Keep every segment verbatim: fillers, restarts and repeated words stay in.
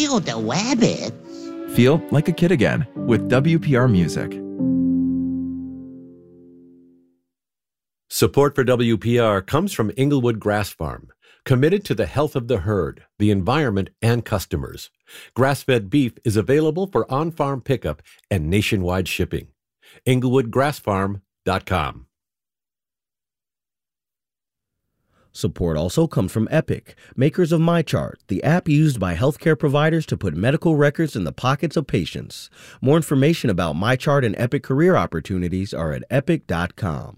Feel the wabbits. Feel like a kid again with W P R Music. Support for W P R comes from Englewood Grass Farm, committed to the health of the herd, the environment, and customers. Grass-fed beef is available for on-farm pickup and nationwide shipping. englewood grass farm dot com. Support also comes from Epic, makers of MyChart, the app used by healthcare providers to put medical records in the pockets of patients. More information about MyChart and Epic career opportunities are at epic dot com.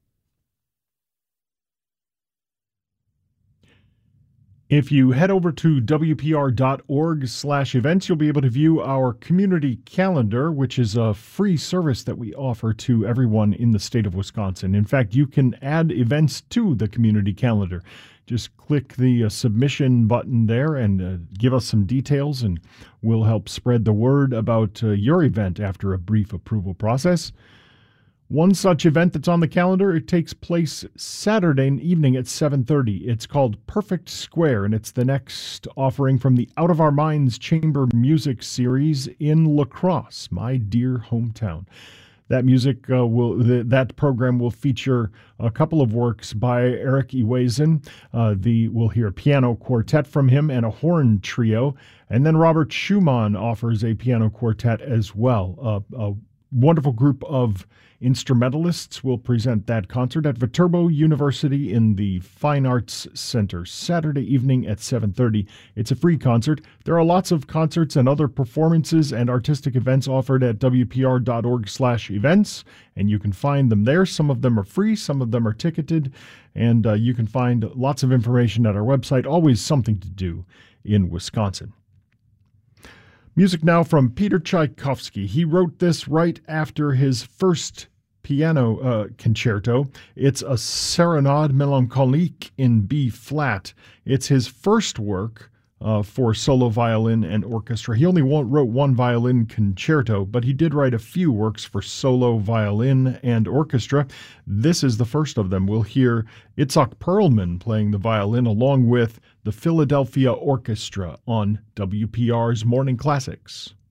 If you head over to W P R dot org slash events, you'll be able to view our community calendar, which is a free service that we offer to everyone in the state of Wisconsin. In fact, you can add events to the community calendar. Just click the uh, submission button there and uh, give us some details, and we'll help spread the word about uh, your event after a brief approval process. One such event that's on the calendar, it takes place Saturday evening at seven thirty. It's called Perfect Square, and it's the next offering from the Out of Our Minds Chamber Music Series in La Crosse, my dear hometown. That music uh, will the, that program will feature a couple of works by Eric Ewazen. Uh, the we'll hear a piano quartet from him and a horn trio, and then Robert Schumann offers a piano quartet as well. Uh, a wonderful group of instrumentalists will present that concert at Viterbo University in the Fine Arts Center Saturday evening at seven thirty. It's a free concert. There are lots of concerts and other performances and artistic events offered at W P R dot org slash events, and you can find them there. Some of them are free, some of them are ticketed, and uh, you can find lots of information at our website. Always something to do in Wisconsin. Music now from Peter Tchaikovsky. He wrote this right after his first piano uh, concerto. It's a Serenade Mélancolique in B flat. It's his first work uh, for solo violin and orchestra. He only wrote one violin concerto, but he did write a few works for solo violin and orchestra. This is the first of them. We'll hear Itzhak Perlman playing the violin along with the Philadelphia Orchestra on W P R's Morning Classics.